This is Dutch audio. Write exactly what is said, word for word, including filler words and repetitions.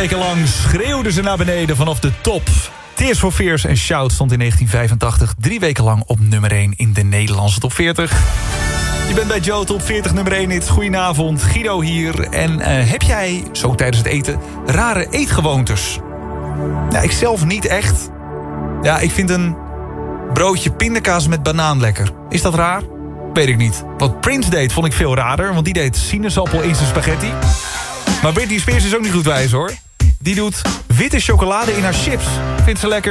weken lang schreeuwden ze naar beneden vanaf de top. Tears for Fears en Shout stond in negentien vijfentachtig... drie weken lang op nummer één in de Nederlandse top veertig. Je bent bij Joe Top veertig nummer één hits. Goedenavond, Guido hier. En uh, heb jij, zo tijdens het eten, rare eetgewoontes? Ja, ik zelf niet echt. Ja, ik vind een broodje pindakaas met banaan lekker. Is dat raar? Weet ik niet. Wat Prince deed vond ik veel raarder, want die deed sinaasappel in zijn spaghetti. Maar Britney Spears is ook niet goed wijs, hoor. Die doet witte chocolade in haar chips. Vindt ze lekker.